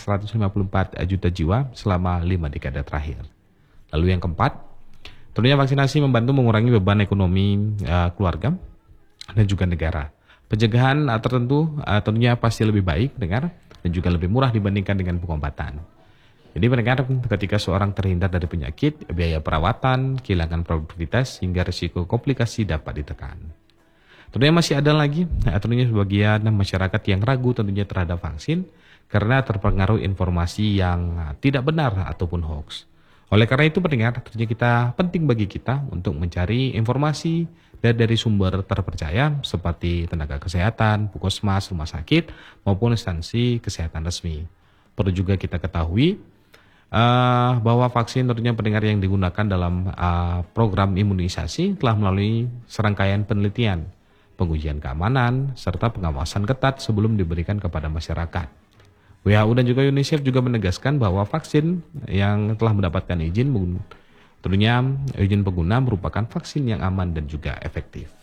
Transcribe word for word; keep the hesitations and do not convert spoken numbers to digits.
seratus lima puluh empat juta jiwa selama lima dekade terakhir. Lalu yang keempat, tentunya vaksinasi membantu mengurangi beban ekonomi uh, keluarga dan juga negara. Pencegahan uh, tertentu uh, tentunya pasti lebih baik, pendengar, dan juga lebih murah dibandingkan dengan pengobatan. Jadi pendengar, ketika seorang terhindar dari penyakit, biaya perawatan, kehilangan produktivitas, hingga risiko komplikasi dapat ditekan. Tentunya masih ada lagi, uh, tentunya sebagian masyarakat yang ragu tentunya terhadap vaksin karena terpengaruh informasi yang uh, tidak benar ataupun hoax. Oleh karena itu pendengar, tentunya kita penting bagi kita untuk mencari informasi dari sumber terpercaya seperti tenaga kesehatan, puskesmas, rumah sakit, maupun instansi kesehatan resmi. Perlu juga kita ketahui uh, bahwa vaksin tentunya pendengar yang digunakan dalam uh, program imunisasi telah melalui serangkaian penelitian, pengujian keamanan, serta pengawasan ketat sebelum diberikan kepada masyarakat. W H O dan juga UNICEF juga menegaskan bahwa vaksin yang telah mendapatkan izin tentunya izin pengguna merupakan vaksin yang aman dan juga efektif.